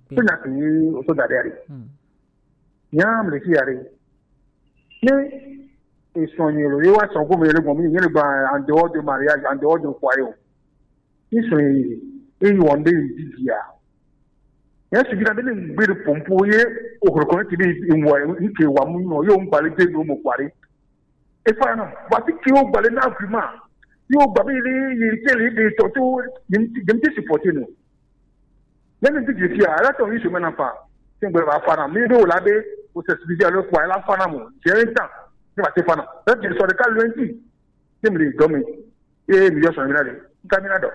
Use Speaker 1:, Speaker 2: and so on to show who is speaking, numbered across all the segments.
Speaker 1: Kuna ki o so da dare. Nyam le ki are. Ne e sonye le wa son ko me le go mi le ba en dehors de mariage, en dehors de foyer. Ni sonye e yon de dia. Ya su gida bele ngbe pompo ye o ko ti bi nwa nke wa mu no yo ngba le de no mo kware. E fa na ba ti ki o gba le na agreement. Yo gba bi le tele de to to dem ti supporter no. Même si je dis, alors qu'on y se met en pas, c'est un peu la fana, mais là, on se dit à l'autre fois, la fana, j'ai un temps, c'est ma fana. Là, je suis le cas lundi, c'est me dire, dommage, et il y a son avis, caminado.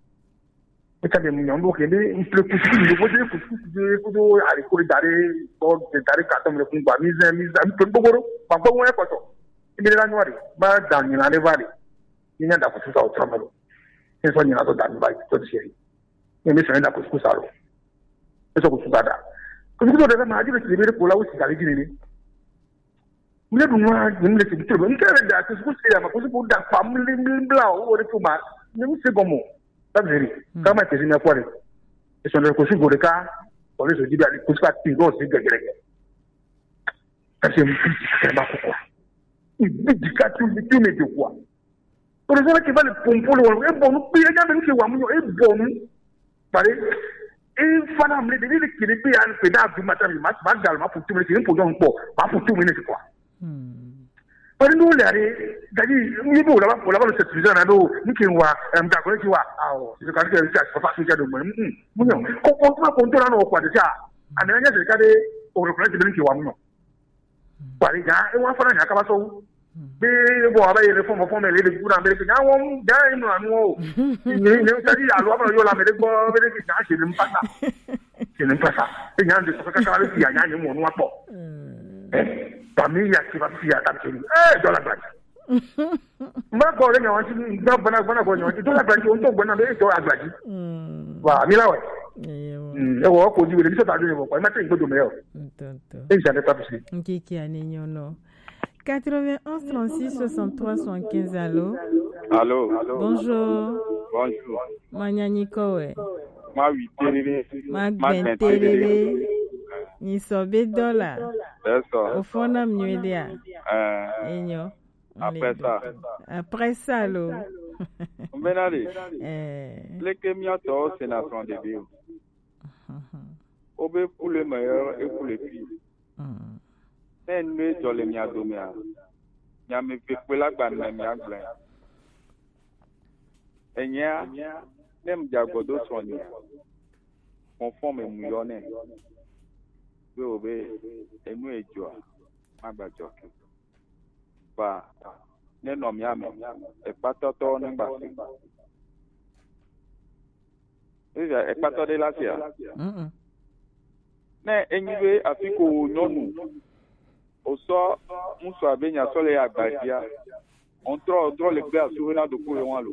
Speaker 1: Et quand il y a un mot qui est, il peut pousser, il faut dire, faut aller courir d'aller, pour d'aller quand on le font pas, mise, un peu de bobo, pas bon, ouais, quoi, il est là, noir, bah, dans une année, il y a d'accord, tout ça au travail. C'est ça, il y a dans le bail, tout chéri. Mais c'est un d'accord, tout ça, eso kusubada kuzuko daga maji be tibere kola usi kali gini mule dunwa ngile tibere ngere da kuzuko sira ma kuzuko da family mbla o re tuma ne mu se gomo tabiri kama tezi na kware eso le kuzuko de ka o le so dibi ali kuzuka tingo si gege kasi mu ba ko bidika tu me de quoi por eso que vale pompolo e bonu bi e ga be nke wa mu e bonu pare et fana me de dire qu'il est bien fait dans du matériel mas galma pour tout le monde pour donc pas pour tout le monde quoi par nous les dadi ni bo la le certificat na do ni wa da ko ti wa c'est quand que ça pas sûr de moi non ko na no kwa de ça ananya se ka de o reconnaître de ni wa mu pare ga e wa fana nya ka ba so be bo aba ye reform form le de gura be ke nya won da inu anu o ni tadi alo aba yo la me de bo be de ke nya se ni mpasa se ni mpasa e nya de so ka ka le ya nya ni mo nu apo família que vai fiar da que dólar blanco ma ko le nya wan ti da bana ko nya ti dólar blanco on to bana be dólar blanco wa mi la we e wo ko ji we ni so ta do ni bo ko ma te ngodo me o e ja de pas possible
Speaker 2: nkiki aninyo no 91 36 63 75 allô.
Speaker 3: Allô.
Speaker 2: Bonjour.
Speaker 3: Bonjour.
Speaker 2: Manyanyiko we.
Speaker 3: Ma 8 télé.
Speaker 2: Ma 20 télé. Ni sobe dollar.
Speaker 3: C'est ça.
Speaker 2: Au fond na mnyedia. Enyo. Après ça lo.
Speaker 3: Benali. Les kémiens to sénation de bio. Obe pour le meilleur et pour le pire. Ne jole mi adomia nya me pepe la gba na mi agble enya nem jagodo soni conforme mu yone be obe enu ejo magbajo ba ne no mi ame e patoto ngba e pato de la sia ne enyiwe afiko nyonu oso muso abenya sole agbadia on tro le gbe asuri do ko won lo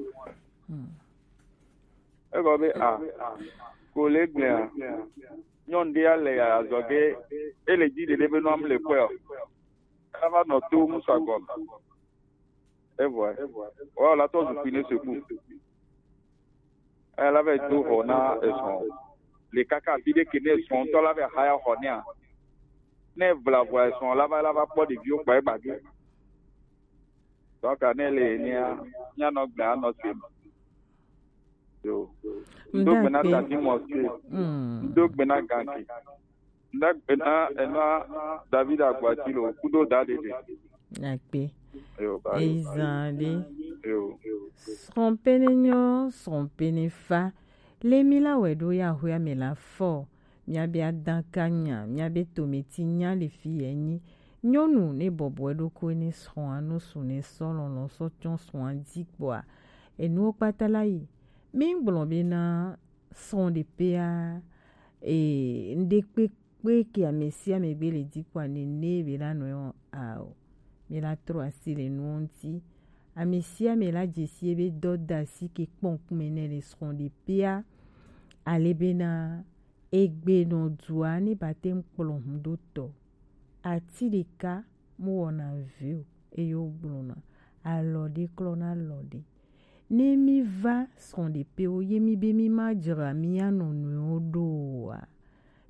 Speaker 3: e go be ko le gbe nyon de ale azoge eleji de lebe no am le ko ava no to muso go e voit o la to zu fini se ku elle avait tout hona et son les caca bide que ne son to la ve haya honia ne vla voison lava pas de vieux pa bagé donc anele nya no gba no sim yo donc bena ta di mo donc bena ganki ndak bena David Aguatilo kudo dadede
Speaker 2: nakpe ezali son penefa lemila wedo ya huya mela fo miabe adankanya miabe tometinya le fieni nyonu ne bobo edo ko ni son anu su ne solo no so ton son dikboa enu patala yi mingblon be na son de pea e ndekpe ki amesia megbe le dikwa ne nebe la no ao me la tro asile nuonti amesia me la jesie be doda si ke kponkmene le son de pea alebena egbe no duani batem kplon do to atilika mu wona view eyo blona alode klona lode ne mi va son de pe o yemi be mi majra mi ano no doa